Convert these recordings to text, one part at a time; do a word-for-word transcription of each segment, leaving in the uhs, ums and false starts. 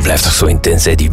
blijft toch zo intens, hè? Die...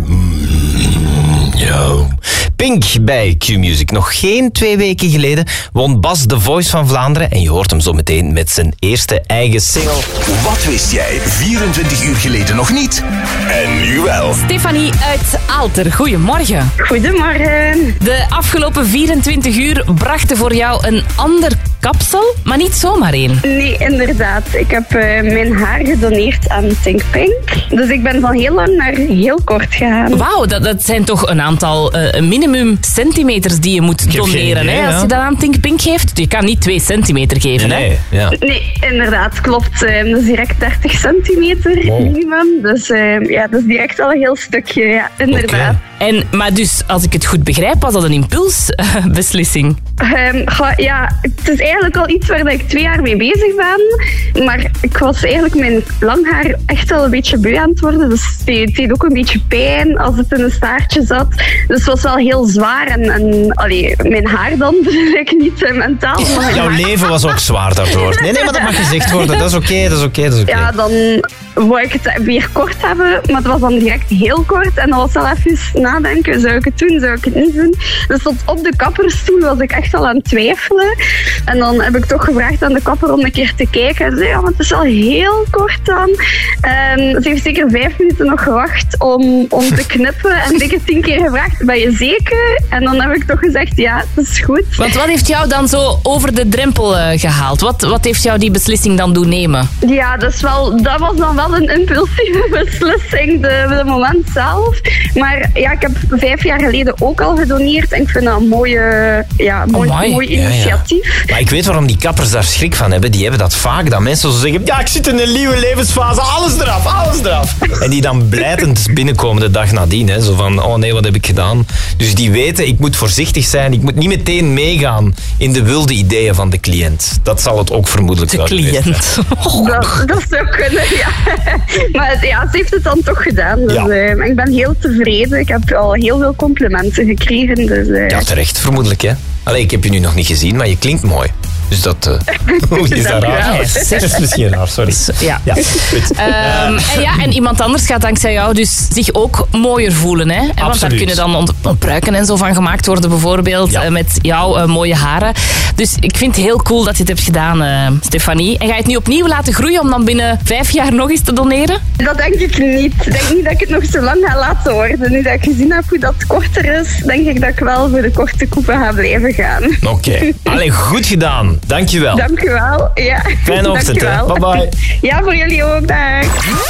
Ja. Pink bij Q-Music. Nog geen twee weken geleden won Bas The Voice van Vlaanderen. En je hoort hem zo meteen met zijn eerste eigen single. Wat wist jij vierentwintig uur geleden nog niet? En nu wel. Stefanie uit Aalter, goedemorgen. Goedemorgen. De afgelopen vierentwintig uur brachten voor jou een ander kapsel, maar niet zomaar één. Nee, inderdaad. Ik heb uh, mijn haar gedoneerd aan Think Pink. Dus ik ben van heel lang naar heel kort gegaan. Wauw, dat, dat zijn toch een aantal uh, minimum centimeters die je moet doneren. idee, hè, ja. als je dat aan Think Pink geeft. Je kan niet twee centimeter geven. Nee, hè? ja. Nee, inderdaad, klopt. Uh, dat is direct dertig centimeter Wow. minimum. Dus uh, ja, dat is direct al een heel stukje, ja, inderdaad. En, maar dus, als ik het goed begrijp, was dat een impulsbeslissing. Um, goh, ja, het is eigenlijk al iets waar ik twee jaar mee bezig ben. Maar ik was eigenlijk mijn lang haar echt al een beetje beu aan het worden. Dus het deed, het deed ook een beetje pijn als het in een staartje zat. Dus het was wel heel zwaar. En, en allee, mijn haar dan bedoel ik niet uh, mentaal. Maar Jouw leven was ook zwaar daardoor. Nee, nee, maar dat mag gezegd worden. Dat is oké, okay, dat is oké, okay, dat is oké. Okay. Ja, dan wou ik het weer kort hebben, maar het was dan direct heel kort. En dan was al even nadenken, zou ik het doen, zou ik het niet doen? Dus tot op de kapperstoel was ik echt al aan het twijfelen. En dan heb ik toch gevraagd aan de kapper om een keer te kijken. En ze zei, ja, maar het is al heel kort dan. En ze heeft zeker vijf minuten nog gewacht om, om te knippen. En ik heb tien keer gevraagd, ben je zeker? En dan heb ik toch gezegd, ja, het is goed. Want wat heeft jou dan zo over de drempel uh, gehaald? Wat, wat heeft jou die beslissing dan doen nemen? Ja, dat, is wel, dat was dan wel een impulsieve beslissing, de, de moment zelf. Maar ja, ik heb vijf jaar geleden ook al gedoneerd. En ik vind dat een mooie, ja, mooi, Amai. mooi Ja, ja. initiatief. Maar ik weet waarom die kappers daar schrik van hebben. Die hebben dat vaak, dat mensen zo zeggen... Ja, ik zit in een nieuwe levensfase, alles eraf, alles eraf. En die dan blijtend binnenkomen de dag nadien. Hè. Zo van, oh nee, wat heb ik gedaan? Dus die weten, ik moet voorzichtig zijn. Ik moet niet meteen meegaan in de wilde ideeën van de cliënt. Dat zal het ook vermoedelijk De wel geweest cliënt. zijn. Dat, dat zou kunnen, ja. Maar het, ja, ze heeft het dan toch gedaan. Dus Ja. uh, ik ben heel tevreden. Ik heb al heel veel complimenten gekregen. Dus, uh, Ja, terecht, vermoedelijk, hè. Allee, ik heb je nu nog niet gezien, maar je klinkt mooi. Dus dat... Uh, Oei, is dat Dank u raar? wel. Dat is misschien raar, sorry. Ja. Ja, goed. Um, en, ja, en iemand anders gaat dankzij jou dus zich ook mooier voelen. Hè? En want daar Absoluut. kunnen dan ont- pruiken en zo van gemaakt worden, bijvoorbeeld, Ja. uh, met jouw uh, mooie haren. Dus ik vind het heel cool dat je het hebt gedaan, uh, Stefanie. En ga je het nu opnieuw laten groeien om dan binnen vijf jaar nog eens te doneren? Dat denk ik niet. Ik denk niet dat ik het nog zo lang ga laten worden. Nu dat ik gezien heb hoe dat korter is, denk ik dat ik wel voor de korte koepen ga blijven gaan. Oké. Okay. Allee, goed gedaan. Dankjewel. Dank u wel. Ja. Fijne ochtend, hè. Dank u wel. Bye bye. Ja, voor jullie ook. Dag.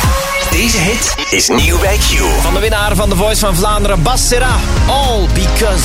Deze hit is nieuw bij Q. Van de winnaar van The Voice van Vlaanderen, Bas Serra. All because...